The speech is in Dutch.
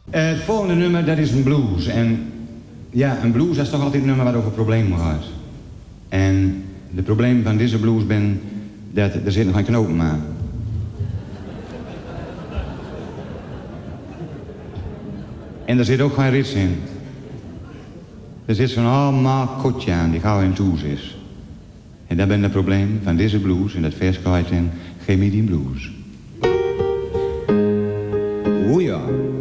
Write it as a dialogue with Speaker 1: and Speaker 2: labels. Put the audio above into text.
Speaker 1: Het volgende nummer, dat is een blues. En ja, een blues is toch altijd een nummer waar over problemen gaat. En het probleem van deze blues ben dat er zit nog een knopen aan. En er zit ook geen rits in. Er zit zo'n allemaal kotje aan die gauw in toes is. En dat ben het probleem van deze blues en dat vers gaat in Geef me die blues. O ja.